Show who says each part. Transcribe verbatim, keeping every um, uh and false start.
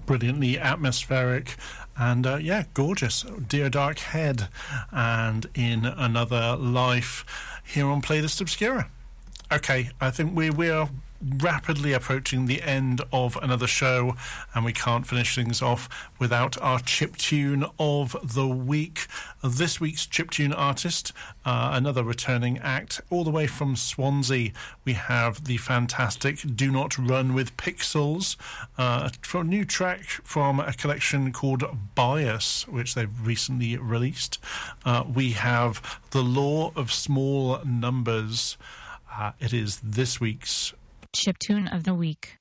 Speaker 1: brilliantly atmospheric and, uh, yeah, gorgeous. Dear Dark Head and In Another Life here on Playlist Obscura. Okay, I think we, we are rapidly approaching the end of another show, and we can't finish things off without our chiptune of the week. This week's chiptune artist, uh, another returning act, all the way from Swansea, we have the fantastic Do Not Run with Pixels, uh, for a new track from a collection called Bias, which they've recently released. Uh, we have The Law of Small Numbers. Uh, it is this week's
Speaker 2: chiptune of the week.